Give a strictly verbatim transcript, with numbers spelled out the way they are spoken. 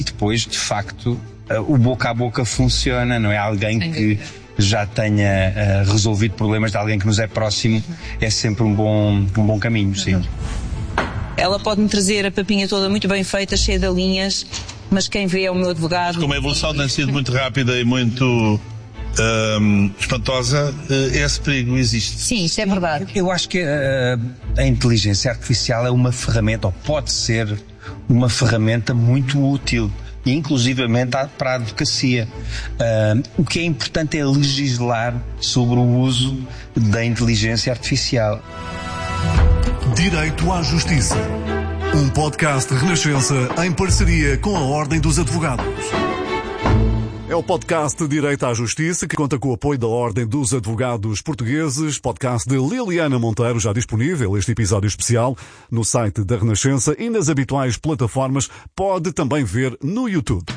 E depois, de facto, o boca a boca funciona, não é? Alguém que já tenha uh, resolvido problemas de alguém que nos é próximo, é sempre um bom, um bom caminho, sim. Ela pode-me trazer a papinha toda muito bem feita, cheia de linhas, mas quem vê é o meu advogado. Como a evolução tem sido muito rápida e muito um, espantosa, esse perigo existe. Sim, isso é verdade. Eu acho que uh, a inteligência artificial é uma ferramenta, ou pode ser uma ferramenta muito útil, inclusivamente para a advocacia. Uh, o que é importante é legislar sobre o uso da inteligência artificial. Direito à Justiça. Um podcast Renascença em parceria com a Ordem dos Advogados. É o podcast Direito à Justiça, que conta com o apoio da Ordem dos Advogados Portugueses, podcast de Liliana Monteiro, já disponível este episódio especial no site da Renascença e nas habituais plataformas. Pode também ver no YouTube.